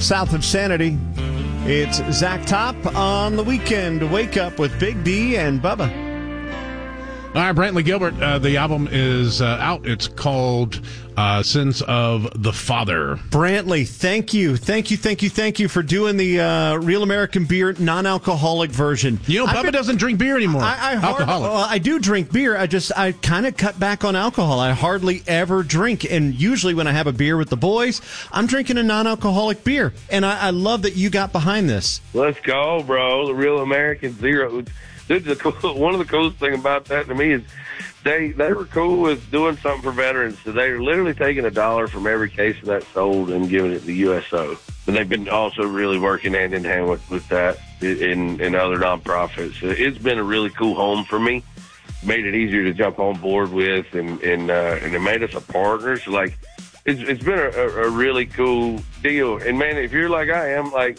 South of Sanity. It's Zach Top on the weekend. Wake up with Big D and Bubba. All right, Brantley Gilbert, the album is out. It's called Sins of the Father. Brantley, thank you for doing the Real American Beer non-alcoholic version. You know, Bubba doesn't drink beer anymore. I do drink beer. I kind of cut back on alcohol. I hardly ever drink, and usually when I have a beer with the boys, I'm drinking a non-alcoholic beer, and I love that you got behind this. Let's go, bro. The Real American Zero. Dude, one of the coolest thing about that to me is they were cool with doing something for veterans. So they were literally taking $1 from every case of that sold and giving it to the USO. And they've been also really working hand in hand with that in other nonprofits. It's been a really cool home for me. Made it easier to jump on board with, and it made us a partner. So like, it's been a really cool deal. And man, if you're like I am, like,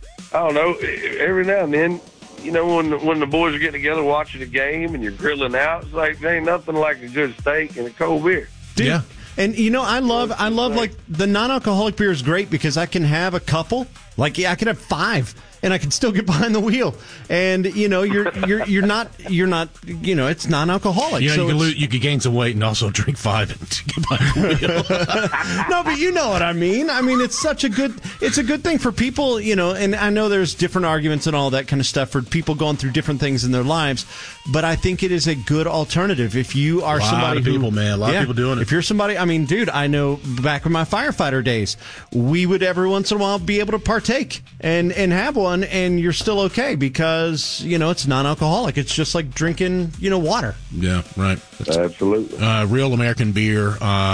I don't know, every now and then, you know, when the boys are getting together watching a game and you're grilling out, it's like there ain't nothing like a good steak and a cold beer. Dude, yeah. And you know, I love like the non-alcoholic beer is great because I can have a couple. Like, yeah, I could have 5 and I can still get behind the wheel. And you know, you're not, you know, it's non-alcoholic. You know, so you could gain some weight and also drink 5 and get behind the wheel. No, but you know what I mean. I mean, it's a good thing for people, you know, and I know there's different arguments and all that kind of stuff for people going through different things in their lives, but I think it is a good alternative if you are somebody A lot of people doing it. If you're somebody, I mean, dude, I know back in my firefighter days, we would every once in a while be able to partake and have one, and you're still okay because, you know, it's non-alcoholic. It's just like drinking, you know, water. Yeah, right. Absolutely. Real American Beer,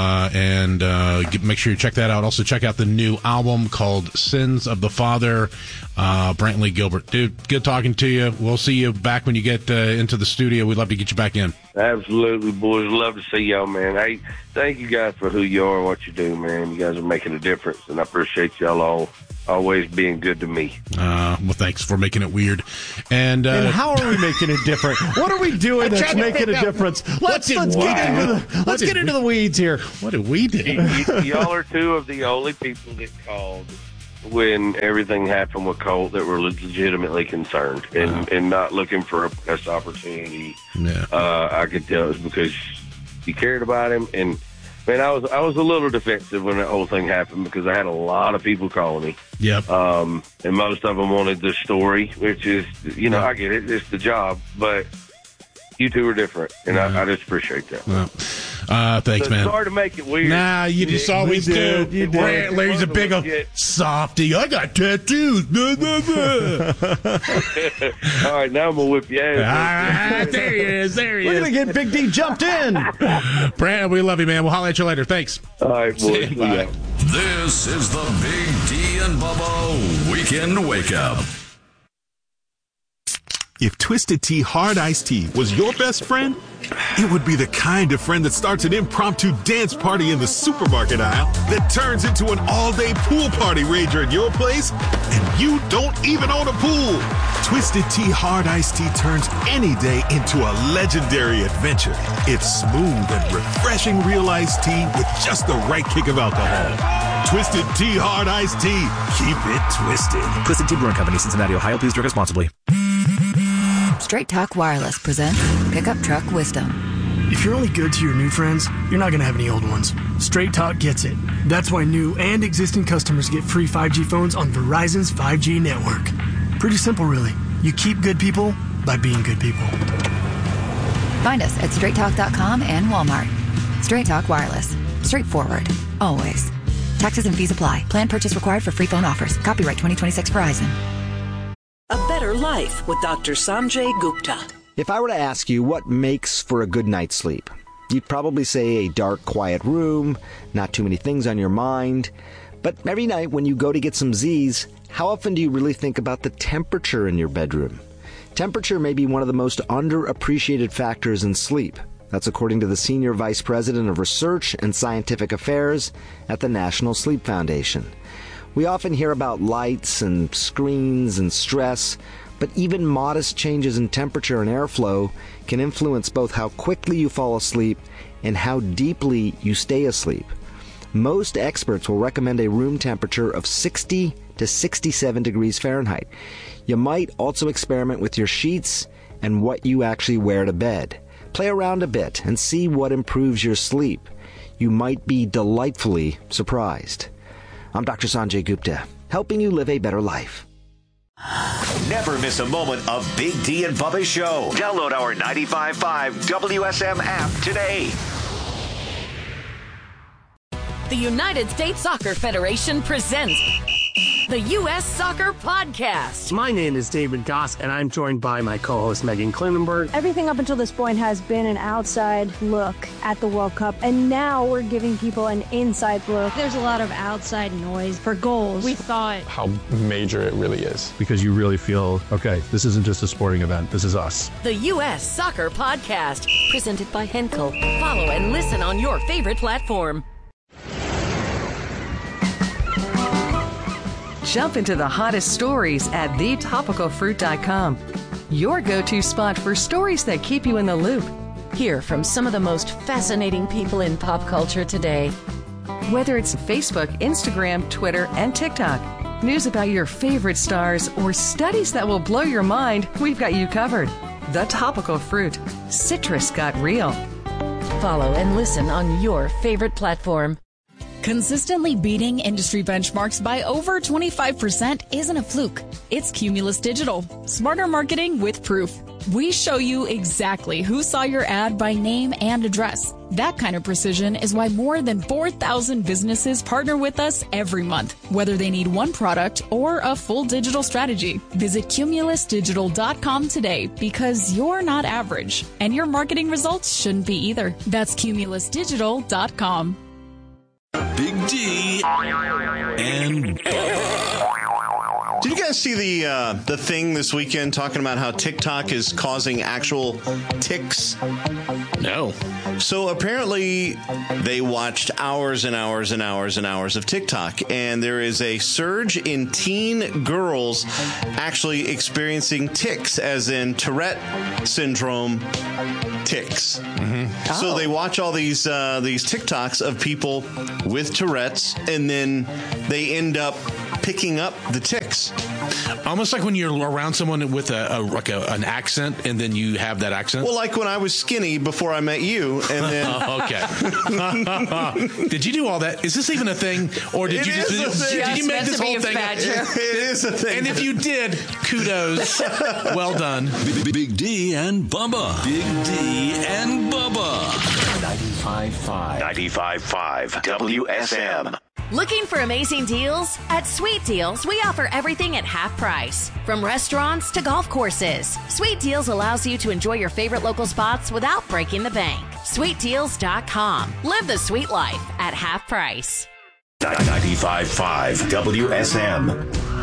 and make sure you check that out. Also, check out the new album called Sins of the Father. Brantley Gilbert. Dude, good talking to you. We'll see you back when you get into the studio. We'd love to get you back in. Absolutely, boys. Love to see y'all, man. Hey, thank you guys for who you are and what you do, man. You guys are making a difference, and I appreciate y'all all always being good to me. Well, thanks for making it weird. And how are we making it different? What are we doing that's making a difference? Let's get into the weeds here. What did we do? Y'all are 2 of the only people that called when everything happened with Colt that were legitimately concerned and not looking for a best opportunity. Yeah. I could tell it was because you cared about him. And man, I was a little defensive when that whole thing happened because I had a lot of people calling me. Yep. And most of them wanted the story, which is, you know, I get it. It's the job, but you 2 are different, and I just appreciate that. Well, thanks, man. Sorry to make it weird. Nah, you just always do. Larry's a big old softy. I got tattoos. All right, now I'm going to whip your ass. All right, there he is. We're going to get Big D jumped in. Brad, we love you, man. We'll holler at you later. Thanks. All right, boys. Bye. This is the Big D and Bubba Weekend Wake Up. If Twisted Tea Hard Iced Tea was your best friend, it would be the kind of friend that starts an impromptu dance party in the supermarket aisle that turns into an all-day pool party rager at your place, and you don't even own a pool. Twisted Tea Hard Iced Tea turns any day into a legendary adventure. It's smooth and refreshing real iced tea with just the right kick of alcohol. Twisted Tea Hard Iced Tea. Keep it twisted. Twisted Tea Brewing Company, Cincinnati, Ohio. Please drink responsibly. Straight Talk Wireless presents Pickup Truck Wisdom. If you're only good to your new friends, you're not going to have any old ones. Straight Talk gets it. That's why new and existing customers get free 5G phones on Verizon's 5G network. Pretty simple, really. You keep good people by being good people. Find us at straighttalk.com and Walmart. Straight Talk Wireless. Straightforward. Always. Taxes and fees apply. Plan purchase required for free phone offers. Copyright 2026 Verizon. A better life with Dr. Sanjay Gupta. If I were to ask you what makes for a good night's sleep, you'd probably say a dark, quiet room, not too many things on your mind. But every night when you go to get some Z's, how often do you really think about the temperature in your bedroom? Temperature may be one of the most underappreciated factors in sleep. That's according to the Senior Vice President of Research and Scientific Affairs at the National Sleep Foundation. We often hear about lights and screens and stress, but even modest changes in temperature and airflow can influence both how quickly you fall asleep and how deeply you stay asleep. Most experts will recommend a room temperature of 60 to 67 degrees Fahrenheit. You might also experiment with your sheets and what you actually wear to bed. Play around a bit and see what improves your sleep. You might be delightfully surprised. I'm Dr. Sanjay Gupta, helping you live a better life. Never miss a moment of Big D and Bubba's show. Download our 95.5 WSM app today. The United States Soccer Federation presents the U.S. Soccer Podcast. My name is David Goss, and I'm joined by my co-host Megan Klinenberg. Everything up until this point has been an outside look at the World Cup, and now we're giving people an inside look. There's a lot of outside noise for goals. We thought how major it really is, because you really feel, okay, this isn't just a sporting event, this is us. The U.S. Soccer Podcast, presented by Henkel. Follow and listen on your favorite platform. Jump into the hottest stories at thetopicalfruit.com. Your go-to spot for stories that keep you in the loop. Hear from some of the most fascinating people in pop culture today. Whether it's Facebook, Instagram, Twitter, and TikTok, news about your favorite stars, or studies that will blow your mind, we've got you covered. The Topical Fruit. Citrus got real. Follow and listen on your favorite platform. Consistently beating industry benchmarks by over 25% isn't a fluke. It's Cumulus Digital. Smarter marketing with proof. We show you exactly who saw your ad by name and address. That kind of precision is why more than 4,000 businesses partner with us every month, whether they need one product or a full digital strategy. Visit cumulusdigital.com today, because you're not average, and your marketing results shouldn't be either. That's cumulusdigital.com. Big D and Bubba. Did you guys see the thing this weekend talking about how TikTok is causing actual ticks? No. So apparently they watched hours and hours and hours and hours of TikTok, and there is a surge in teen girls actually experiencing tics, as in Tourette syndrome tics. Mm-hmm. So they watch all these TikToks of people with Tourette's, and then they end up picking up the tics. Almost like when you're around someone with an accent, and then you have that accent. Well, like when I was skinny before I met you, and then okay. Did you do all that? Is this even a thing, or did you make this whole thing? It is a thing. And if you did, kudos. Well done. Big D and Bubba. Big D and Bubba. 95.5 WSM. Looking for amazing deals? At Sweet Deals, we offer everything at half price. From restaurants to golf courses, Sweet Deals allows you to enjoy your favorite local spots without breaking the bank. SweetDeals.com. Live the sweet life at half price. 95.5 WSM.